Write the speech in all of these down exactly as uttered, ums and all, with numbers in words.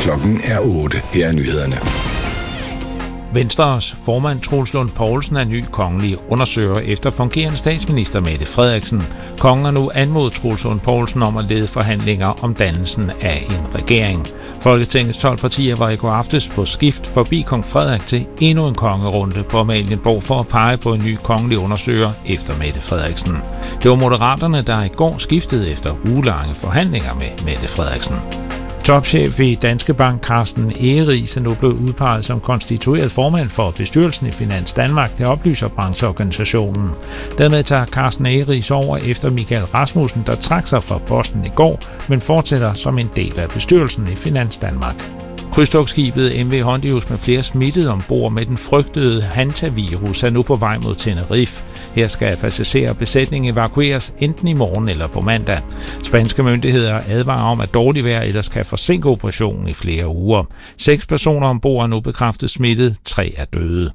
Klokken er otte. Her er nyhederne. Venstres formand Troels Lund Poulsen er ny kongelig undersøger efter fungerende statsminister Mette Frederiksen. Kongen har nu anmodet Troels Lund Poulsen om at lede forhandlinger om dannelsen af en regering. Folketingets tolv partier var i går aftes på skift forbi kong Frederik til endnu en kongerunde på Amalienborg for at pege på en ny kongelig undersøger efter Mette Frederiksen. Det var Moderaterne, der i går skiftede efter ugelange forhandlinger med Mette Frederiksen. Topchef i Danske Bank Carsten Egeris er nu blevet udpeget som konstitueret formand for bestyrelsen i Finans Danmark, det oplyser brancheorganisationen. Dermed tager Carsten Egeris over efter Michael Rasmussen, der trak sig fra posten i går, men fortsætter som en del af bestyrelsen i Finans Danmark. Krydstogtskibet M V Hondius med flere smittede ombord med den frygtede hantavirus er nu på vej mod Tenerife. Her skal passagerer og besætning evakueres enten i morgen eller på mandag. Spanske myndigheder advarer om, at dårligt vejr ellers kan forsinke operationen i flere uger. Seks personer ombord er nu bekræftet smittet, tre er døde.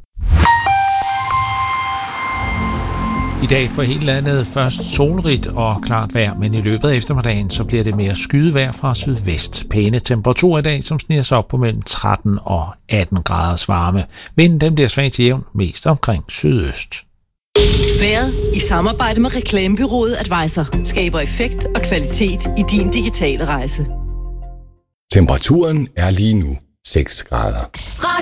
I dag for hele landet først solrigt og klart vejr, men i løbet af eftermiddagen så bliver det mere skydevejr fra sydvest. Pæne temperaturer i dag, som sniger sig op på mellem tretten og atten graders varme. Vinden den bliver svag til jævn, mest omkring sydøst. Vejret i samarbejde med reklamebureauet Advisor skaber effekt og kvalitet i din digitale rejse. Temperaturen er lige nu seks grader.